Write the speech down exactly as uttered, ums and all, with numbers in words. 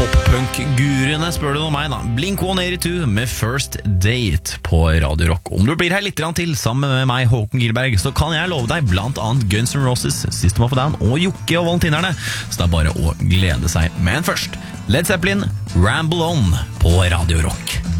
Pop-punk-guruene, spør du noe meg da. Blink one eighty-two med First Date på Radio Rock. Om du blir her litt til sammen med meg, Håkon Gilberg, så kan jeg love deg blant annet Guns N' Roses, System of a Down og Jokke og Valentinerne. Så det er bare å glede seg. Men først, Led Zeppelin, Ramble On på Radio Rock.